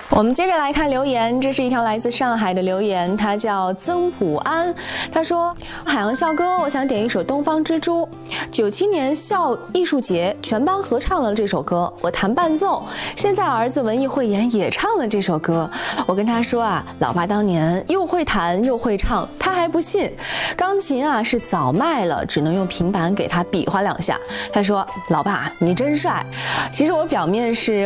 我们接着来看留言，这是一条来自上海的留言，他叫曾普安，他说：海洋校歌，我想点一首《东方之珠》。97年校艺术节全班合唱了这首歌，我弹伴奏。现在儿子文艺汇演也唱了这首歌，我跟他说啊，老爸当年又会弹又会唱，他还不信。钢琴啊是早卖了，只能用平板给他比划两下。他说：老爸你真帅。其实我表面是